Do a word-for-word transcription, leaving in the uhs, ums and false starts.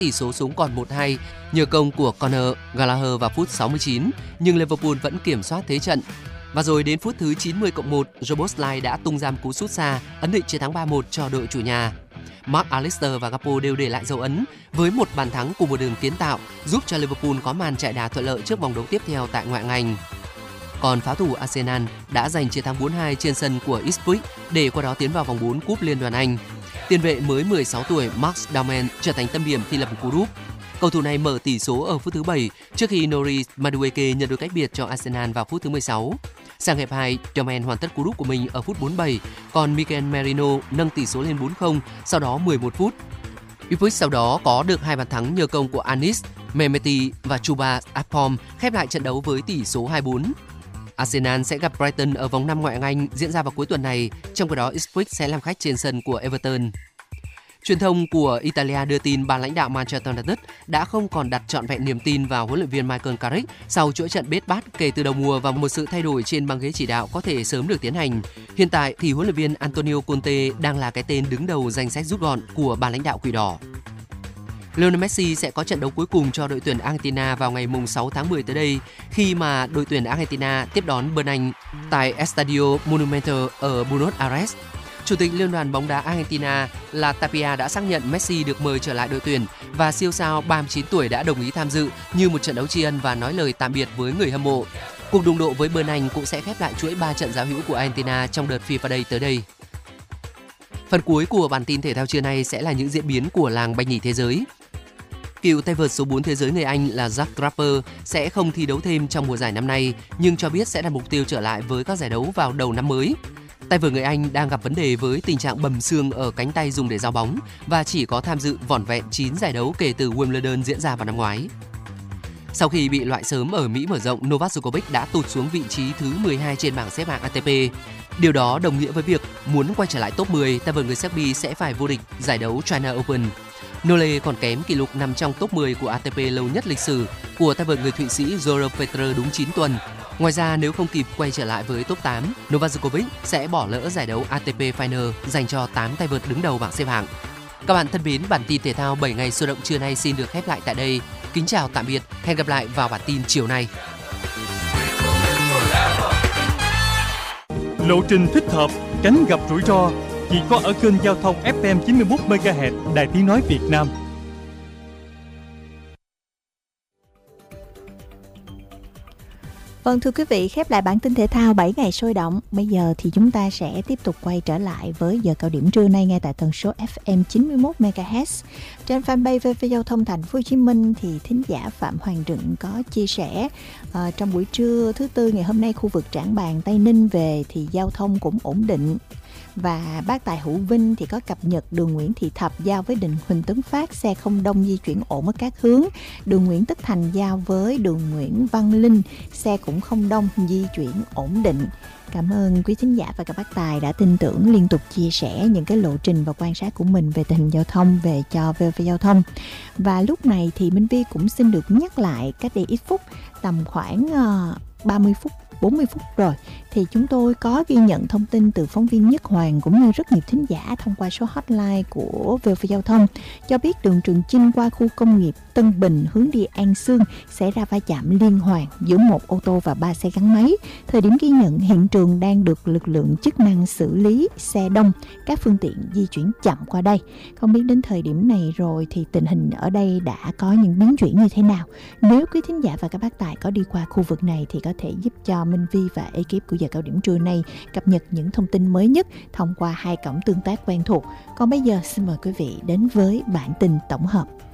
tỷ số xuống còn một hai nhờ công của Conor Gallagher vào phút sáu mươi chín, nhưng Liverpool vẫn kiểm soát thế trận. Và rồi đến phút thứ chín mươi cộng một, Szoboszlai đã tung ra một cú sút xa, ấn định chiến thắng ba một cho đội chủ nhà. Mark Allister và Gakpo đều để lại dấu ấn với một bàn thắng cùng một đường kiến tạo, giúp cho Liverpool có màn chạy đà thuận lợi trước vòng đấu tiếp theo tại ngoại hạng Anh. Còn pháo thủ Arsenal đã giành chiến thắng bốn hai trên sân của Ipswich để qua đó tiến vào vòng bốn Cúp Liên đoàn Anh. Tiền vệ mới mười sáu tuổi Max Darman trở thành tâm điểm khi lập một cú đúp. Cầu thủ này mở tỷ số ở phút thứ bảy trước khi Norris Madueke nhận được cách biệt cho Arsenal vào phút thứ mười sáu. Sang hiệp hai, Darman hoàn tất cú đúp của mình ở phút bốn mươi bảy, còn Mikel Merino nâng tỷ số lên bốn không sau đó mười một phút. Ipswich sau đó có được hai bàn thắng nhờ công của Anis Mehmeti và Chuba Akpom khép lại trận đấu với tỷ số hai bốn. Arsenal sẽ gặp Brighton ở vòng năm ngoại hạng Anh diễn ra vào cuối tuần này, trong khi đó Ipswich sẽ làm khách trên sân của Everton. Truyền thông của Italia đưa tin ban lãnh đạo Manchester United đã không còn đặt trọn vẹn niềm tin vào huấn luyện viên Michael Carrick sau chuỗi trận bết bát kể từ đầu mùa và một sự thay đổi trên băng ghế chỉ đạo có thể sớm được tiến hành. Hiện tại thì huấn luyện viên Antonio Conte đang là cái tên đứng đầu danh sách rút gọn của ban lãnh đạo Quỷ Đỏ. Lionel Messi sẽ có trận đấu cuối cùng cho đội tuyển Argentina vào ngày sáu tháng mười tới đây, khi mà đội tuyển Argentina tiếp đón Bern Anh tại Estadio Monumental ở Buenos Aires. Chủ tịch Liên đoàn bóng đá Argentina là Tapia đã xác nhận Messi được mời trở lại đội tuyển và siêu sao ba mươi chín tuổi đã đồng ý tham dự như một trận đấu tri ân và nói lời tạm biệt với người hâm mộ. Cuộc đụng độ với Bern Anh cũng sẽ khép lại chuỗi ba trận giao hữu của Argentina trong đợt FIFA Day tới đây. Phần cuối của bản tin thể thao trưa nay sẽ là những diễn biến của làng banh nhì thế giới. Cựu tay vợt số bốn thế giới người Anh là Jack Draper sẽ không thi đấu thêm trong mùa giải năm nay, nhưng cho biết sẽ đặt mục tiêu trở lại với các giải đấu vào đầu năm mới. Tay vợt người Anh đang gặp vấn đề với tình trạng bầm xương ở cánh tay dùng để giao bóng và chỉ có tham dự vỏn vẹn chín giải đấu kể từ Wimbledon diễn ra vào năm ngoái. Sau khi bị loại sớm ở Mỹ mở rộng, Novak Djokovic đã tụt xuống vị trí thứ mười hai trên bảng xếp hạng a tê pê. Điều đó đồng nghĩa với việc muốn quay trở lại top mười, tay vợt người Serbia sẽ phải vô địch giải đấu China Open. Nole còn kém kỷ lục nằm trong top mười của a tê pê lâu nhất lịch sử của tay vợt người Thụy Sĩ Roger Federer đúng chín tuần. Ngoài ra, nếu không kịp quay trở lại với top tám, Novak Djokovic sẽ bỏ lỡ giải đấu a tê pê Final dành cho tám tay vợt đứng đầu bảng xếp hạng. Các bạn thân mến, bản tin thể thao bảy ngày sôi động trưa nay xin được khép lại tại đây. Kính chào tạm biệt, hẹn gặp lại vào bản tin chiều nay. Lộ trình thích hợp, tránh gặp rủi ro chỉ có ở kênh giao thông ép em chín mươi mốt mê ga héc Đài Tiếng nói Việt Nam. Vâng, thưa quý vị, khép lại bản tin thể thao bảy ngày sôi động. Bây giờ thì chúng ta sẽ tiếp tục quay trở lại với giờ cao điểm trưa nay ngay tại tần số ép em chín mươi mốt mê ga héc. Trên fanpage vê vê Giao thông Thành phố Hồ Chí Minh thì thính giả Phạm Hoàng Rựng có chia sẻ uh, trong buổi trưa thứ tư ngày hôm nay khu vực Trảng Bàng, Tây Ninh về thì giao thông cũng ổn định. Và bác tại Hữu Vinh thì có cập nhật đường Nguyễn Thị Thập giao với đường Huỳnh Tấn Phát xe không đông di chuyển ổn ở các hướng. Đường Nguyễn Tất Thành giao với đường Nguyễn Văn Linh xe cũng không đông di chuyển ổn định. Cảm ơn quý thính giả và các bác tài đã tin tưởng liên tục chia sẻ những cái lộ trình và quan sát của mình về tình hình giao thông về cho vê vê Giao thông. Và lúc này thì Minh Vi cũng xin được nhắc lại cách đây ít phút, tầm khoảng uh, ba mươi phút bốn mươi phút rồi thì chúng tôi có ghi nhận thông tin từ phóng viên Nhất Hoàng cũng như rất nhiều thính giả thông qua số hotline của vê vê Giao thông cho biết đường Trường Chinh qua khu công nghiệp Tân Bình hướng đi An Sương xảy ra va chạm liên hoàn giữa một ô tô và ba xe gắn máy. Thời điểm ghi nhận hiện trường đang được lực lượng chức năng xử lý, xe đông, các phương tiện di chuyển chậm qua đây. Không biết đến thời điểm này rồi thì tình hình ở đây đã có những biến chuyển như thế nào? Nếu quý thính giả và các bác tài có đi qua khu vực này thì có thể giúp cho Minh Vi và ekip của giờ cao điểm trưa nay cập nhật những thông tin mới nhất thông qua hai cổng tương tác quen thuộc. Còn bây giờ xin mời quý vị đến với bản tin tổng hợp.